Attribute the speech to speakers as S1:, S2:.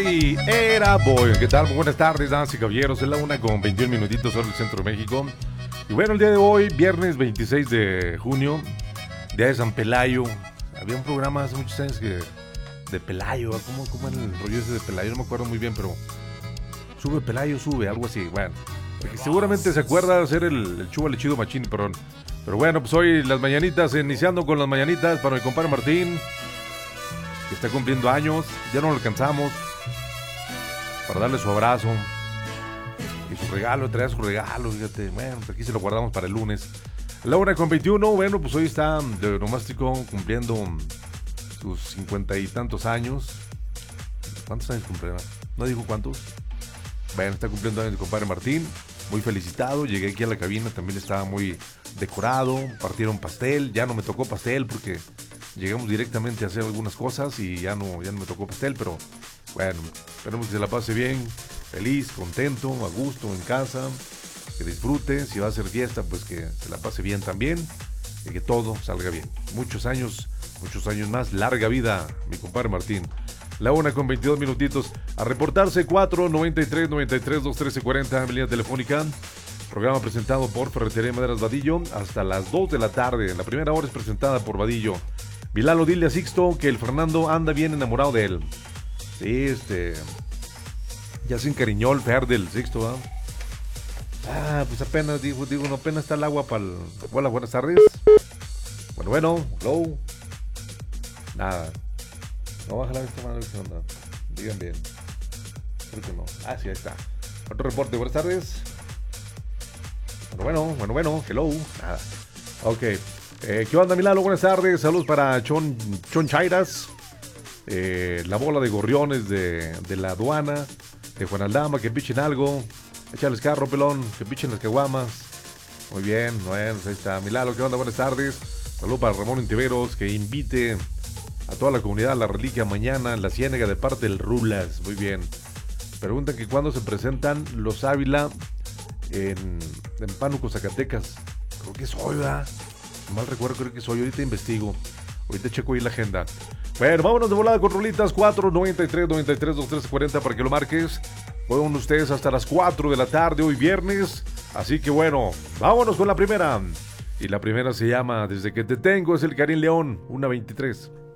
S1: Boy era Boy. ¿Qué tal? Muy buenas tardes, damas y caballeros. Es la 1:21 sobre el centro de México. Y bueno, el día de hoy, viernes 26 de junio, día de San Pelayo. Había un programa hace muchos años de Pelayo. ¿Cómo era el rollo ese de Pelayo? No me acuerdo muy bien, pero sube Pelayo, sube, algo así. Bueno, porque seguramente se acuerda de hacer el Chúbale Chido Machín, perdón. Pero bueno, pues hoy las mañanitas, iniciando con las mañanitas para mi compadre Martín, que está cumpliendo años. Ya no lo alcanzamos para darle su abrazo y su regalo. Traía su regalo, fíjate. Bueno, pues aquí se lo guardamos para el lunes. La 1:21, bueno, pues hoy está de nomástico cumpliendo sus 50 y tantos años. ¿Cuántos años cumplirá? No dijo cuántos. Bueno, está cumpliendo años mi compadre Martín. Muy felicitado. Llegué aquí a la cabina, también estaba muy decorado. Partieron pastel. Ya no me tocó pastel porque llegamos directamente a hacer algunas cosas y ya no me tocó pastel, pero bueno, esperemos que se la pase bien, feliz, contento, a gusto en casa, que disfrute. Si va a ser fiesta, pues que se la pase bien también y que todo salga bien. Muchos años más. Larga vida, mi compadre Martín. La 1:22. A reportarse 493-93-213-40, línea telefónica. Programa presentado por Ferretería Maderas Vadillo hasta las 2 de la tarde. La primera hora es presentada por Vadillo. Vilalo, dile a Sixto que el Fernando anda bien enamorado de él. Sí, ya se encariñó el Fer del Sixto, ¿verdad? Pues apenas, digo, no, apenas está el agua para el... Hola, buenas tardes. Bueno, hello. Nada. No, baja la vista, mano, ¿qué onda? Digan bien. Creo que no. Sí, ahí está. Otro reporte, buenas tardes. Bueno, hello. Nada. Ok. ¿Qué onda, Milalo? Buenas tardes. Saludos para Chon Chairas. La bola de gorriones de la aduana. De Juan Aldama, que pichen algo. Échales carro, pelón. Que pichen las caguamas. Muy bien, bueno, ahí está. Milalo, ¿qué onda? Buenas tardes. Saludos para Ramón Intiveros, que invite a toda la comunidad a la reliquia mañana en la Ciénega de parte del Rulas. Muy bien. Preguntan que cuándo se presentan los Ávila en Pánuco, Zacatecas. Creo que es hoy, ¿verdad? Mal recuerdo, creo que es hoy. Ahorita investigo. Ahorita checo ahí la agenda. Bueno, vámonos de volada con rolitas. 493-93-213-40 para que lo marques. Fueron ustedes hasta las 4 de la tarde hoy viernes. Así que bueno, vámonos con la primera. Y la primera se llama Desde que te tengo. Es el Karim León, 1:23.